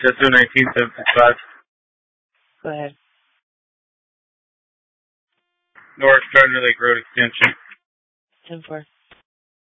That's 1975. Go ahead. North Southern Lake Road Extension. 10-4.